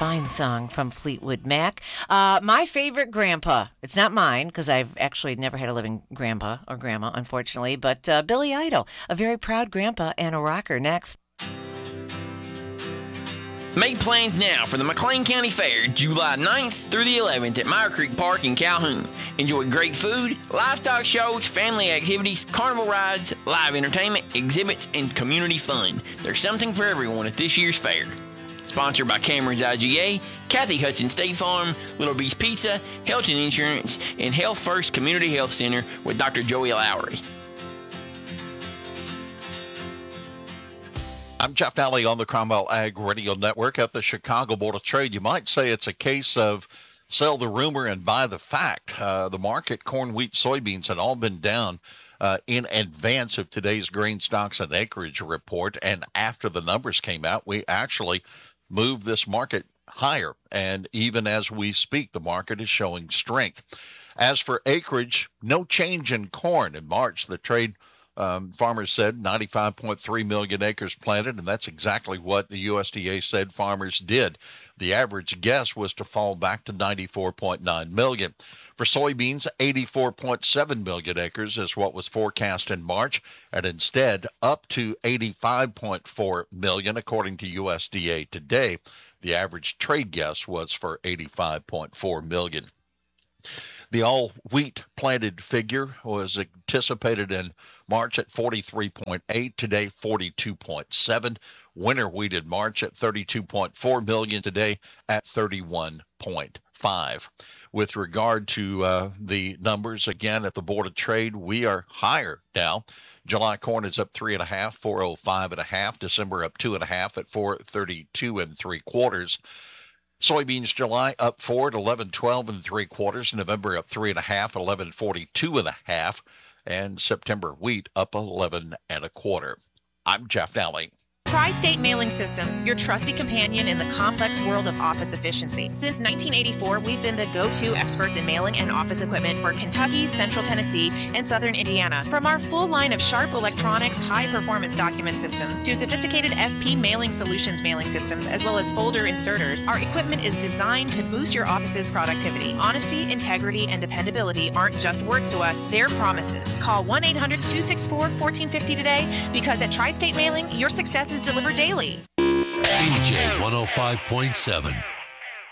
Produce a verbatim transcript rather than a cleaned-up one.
fine song from Fleetwood Mac. Uh, my favorite grandpa. It's not mine, because I've actually never had a living grandpa or grandma, unfortunately, but uh, Billy Idol, a very proud grandpa and a rocker. Next. Make plans now for the McLean County Fair, July ninth through the eleventh at Meyer Creek Park in Calhoun. Enjoy great food, livestock shows, family activities, carnival rides, live entertainment, exhibits, and community fun. There's something for everyone at this year's fair. Sponsored by Cameron's I G A, Kathy Hudson State Farm, Little Beast Pizza, Helton Insurance, and Health First Community Health Center with Doctor Joey Lowry. I'm Jeff Nally on the Cromwell Ag Radio Network at the Chicago Board of Trade. You might say it's a case of sell the rumor and buy the fact. Uh, the market, corn, wheat, soybeans had all been down uh, in advance of today's grain stocks and acreage report. And after the numbers came out, we actually moved this market higher. And even as we speak, the market is showing strength. As for acreage, no change in corn. In March, the trade Um, farmers said ninety-five point three million acres planted, and that's exactly what the U S D A said farmers did. The average guess was to fall back to ninety-four point nine million. For soybeans, eighty-four point seven million acres is what was forecast in March, and instead up to eighty-five point four million according to U S D A today. The average trade guess was for eighty-five point four million. The all-wheat planted figure was anticipated in March at forty-three point eight, today forty-two point seven. Winter wheat in March at thirty-two point four million, today at thirty-one point five. With regard to uh, the numbers, again, at the Board of Trade, we are higher now. July corn is up three and a half, four oh five and a half. December up two and a half at four thirty-two and three quarters. Soybeans July up four at eleven twelve and three quarters. November up three and a half at eleven forty-two and a half. And September wheat up eleven and a quarter. I'm Jeff Nally. Tri-State Mailing Systems, your trusty companion in the complex world of office efficiency. Since nineteen eighty-four, we've been the go-to experts in mailing and office equipment for Kentucky, Central Tennessee, and Southern Indiana. From our full line of Sharp Electronics high-performance document systems to sophisticated F P Mailing Solutions mailing systems, as well as folder inserters, our equipment is designed to boost your office's productivity. Honesty, integrity, and dependability aren't just words to us, they're promises. Call one eight hundred two six four one four five zero today, because at Tri-State Mailing, your success is delivered daily. C J one oh five point seven.